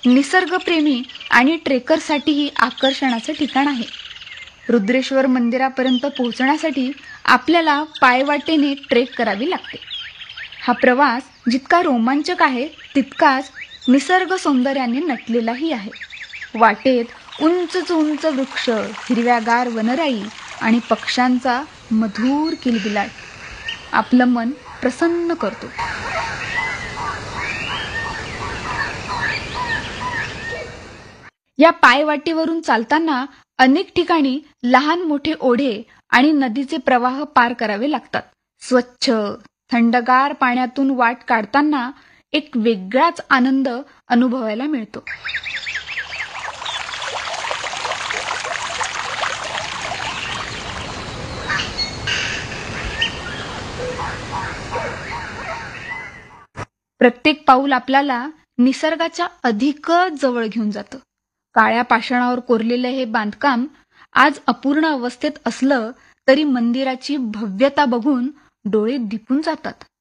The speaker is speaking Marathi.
निसर्गप्रेमी आणि ट्रेकरसाठीही आकर्षणाचं ठिकाण आहे. रुद्रेश्वर मंदिरापर्यंत पोहोचण्यासाठी आपल्याला पायवाटेने ट्रेक करावी लागते. हा प्रवास जितका रोमांचक आहे तितकाच निसर्ग सौंदर्याने नटलेलाही आहे. वाटेत उंच उंच वृक्ष, हिरव्यागार वनराई आणि पक्ष्यांचा मधुर किलबिलाट आपलं मन प्रसन्न करतो. या पायवाटेवरून चालताना अनेक ठिकाणी लहान मोठे ओढे आणि नदीचे प्रवाह पार करावे लागतात. स्वच्छ थंडगार पाण्यातून वाट काढताना एक वेगळाच आनंद अनुभवायला मिळतो. प्रत्येक पाऊल आपल्याला निसर्गाच्या अधिकच जवळ घेऊन जातं. काळ्या पाषाणावर कोरलेले हे बांधकाम आज अपूर्ण अवस्थेत असलं तरी मंदिराची भव्यता बघून डोळे दिपून जातात.